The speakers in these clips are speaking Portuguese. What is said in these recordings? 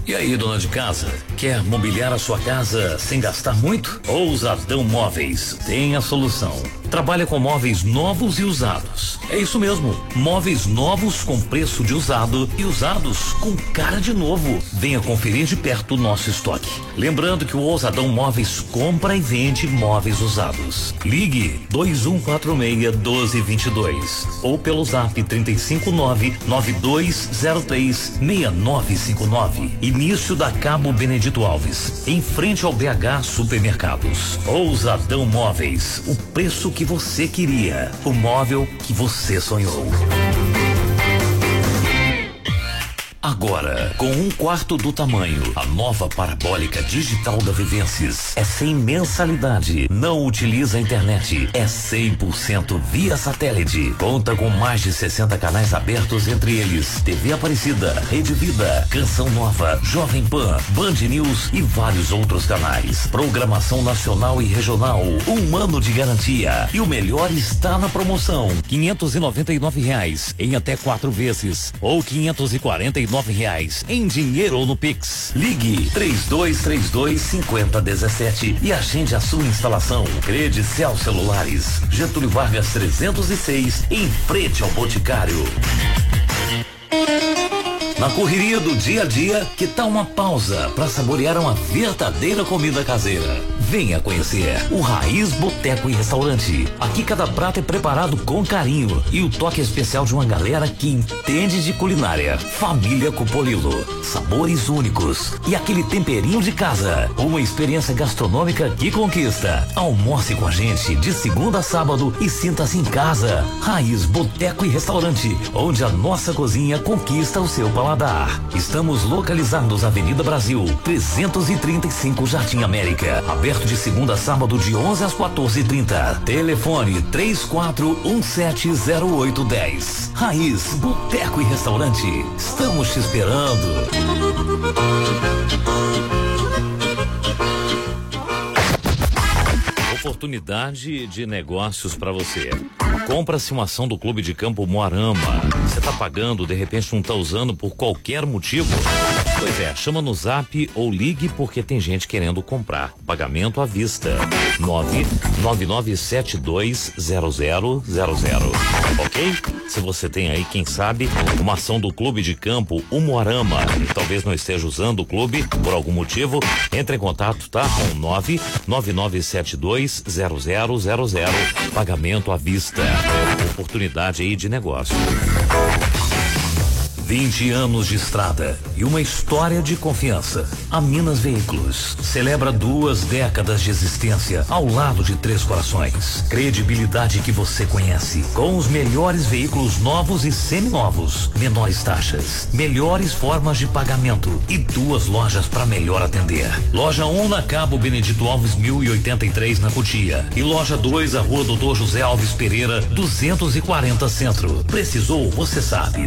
E aí, dona de casa, quer mobiliar a sua casa sem gastar muito? Ousadão Móveis tem a solução. Trabalha com móveis novos e usados. É isso mesmo, móveis novos com preço de usado e usados com cara de novo. Venha conferir de perto o nosso estoque. Lembrando que o Ousadão Móveis compra e vende móveis usados. Ligue 2146-1222 ou pelo zap 359-9203-6959. Início da Cabo Benedito Alves, em frente ao BH Supermercados. Ousadão Móveis, o preço que você queria, o móvel que você sonhou. Agora, com 1/4 do tamanho, a nova parabólica digital da Vivências é sem mensalidade, não utiliza a internet, é 100% via satélite. Conta com mais de 60 canais abertos, entre eles TV Aparecida, Rede Vida, Canção Nova, Jovem Pan, Band News e vários outros canais. Programação nacional e regional, 1 ano de garantia. E o melhor está na promoção: R$ 599 em até 4 vezes ou R$ 549 em dinheiro ou no Pix. Ligue 3232-5017 e agende a sua instalação. Credicel Celulares, Getúlio Vargas 306, em frente ao Boticário. Na correria do dia a dia, que tal uma pausa para saborear uma verdadeira comida caseira? Venha conhecer o Raiz Boteco e Restaurante. Aqui cada prato é preparado com carinho e o toque especial de uma galera que entende de culinária. Família Cupolilo, sabores únicos e aquele temperinho de casa. Uma experiência gastronômica que conquista. Almoce com a gente de segunda a sábado e sinta-se em casa. Raiz Boteco e Restaurante, onde a nossa cozinha conquista o seu paladar. Estamos localizados na Avenida Brasil, 335 Jardim América. Aberto de segunda a sábado de 11 às 14h30. Telefone 34170810. Raiz Boteco e Restaurante. Estamos te esperando. Oportunidade de negócios para você. Compra-se uma ação do Clube de Campo Moarama. Você tá pagando, de repente não tá usando por qualquer motivo? Pois é, chama no zap ou ligue porque tem gente querendo comprar. Pagamento à vista. 999720000. Ok? Se você tem aí, quem sabe, uma ação do Clube de Campo Moarama e talvez não esteja usando o clube por algum motivo, entre em contato, tá? Com 999720000. Pagamento à vista. Oportunidade aí de negócio. 20 anos de estrada e uma história de confiança. A Minas Veículos celebra 2 décadas de existência ao lado de Três Corações. Credibilidade que você conhece, com os melhores veículos novos e seminovos, menores taxas, melhores formas de pagamento e 2 lojas para melhor atender. Loja 1 na Cabo Benedito Alves 1083 na Cotia e loja 2 a Rua Doutor José Alves Pereira 240 Centro. Precisou, você sabe,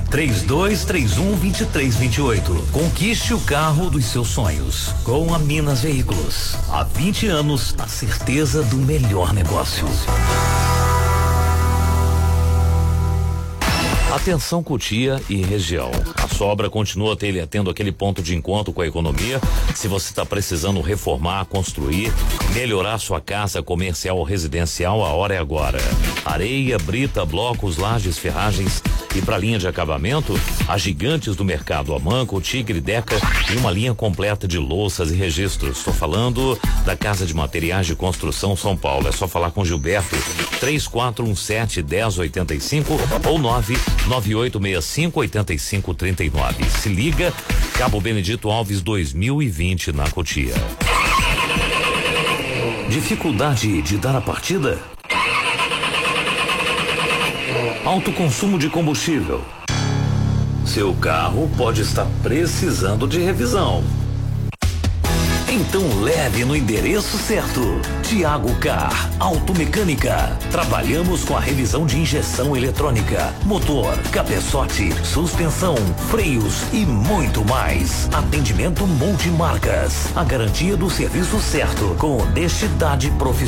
3231-2328. Conquiste o carro dos seus sonhos com a Minas Veículos. Há 20 anos, a certeza do melhor negócio. Atenção Cotia e região. A Sobra continua tendo aquele ponto de encontro com a economia. Se você está precisando reformar, construir, melhorar sua casa comercial ou residencial, a hora é agora. Areia, brita, blocos, lajes, ferragens e para linha de acabamento, as gigantes do mercado Amanco, Tigre, Deca e uma linha completa de louças e registros. Estou falando da Casa de Materiais de Construção São Paulo. É só falar com Gilberto 3417-1085 ou 99865-8539. Se liga, Cabo Benedito Alves 2020 na Cotia. Dificuldade de dar a partida? Alto consumo de combustível. Seu carro pode estar precisando de revisão. Então leve no endereço certo. Tiago Car, Automecânica. Trabalhamos com a revisão de injeção eletrônica, motor, cabeçote, suspensão, freios e muito mais. Atendimento multimarcas. A garantia do serviço certo, com honestidade profissional.